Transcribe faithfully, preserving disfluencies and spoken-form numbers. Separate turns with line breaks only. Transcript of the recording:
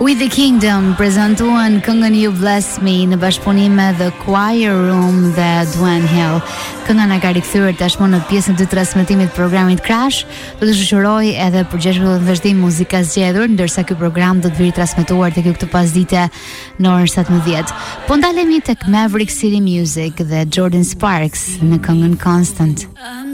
With the Kingdom prezantuan këngën You Bless Me në bashkëpunim me The Choir Room dhe Duane Hill. Kënga na ka rikthyer tashmë në pjesën e dytë të transmetimit të programit Crash. Do të shoqëroj edhe përgjeshme të vazhdim muzika zgjedhur, ndërsa ky program do të vijë transmetuar tek ju këtë pasdite në orën satëmbëdhjetë. Po ndalemi tek Maverick City Music dhe Jordan Sparks në këngën Constant.